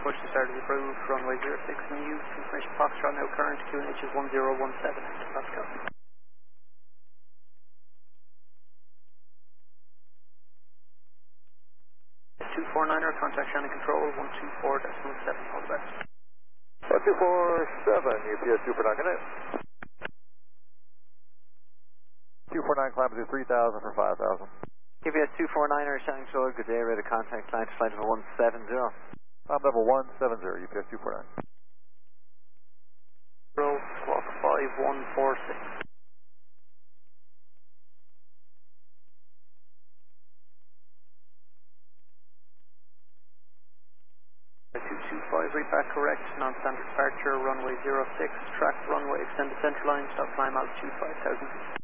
push to start is approved. Runway 06 new. Information Foxtrot now current. QNH is 1017. Pascal. 249er, contact Shannon Control, 124.7, all the best. 1247, UPS Super 9, connect. 249, climb to 3000 for 5000. UPS 249er, Shannon Control, good day, ready to contact client flight number 170. Climb level 170, UPS 249. Squawk 5146. 225, read back correct, non-standard departure, runway 06, track runway, extended central line, stop climb altitude 5000.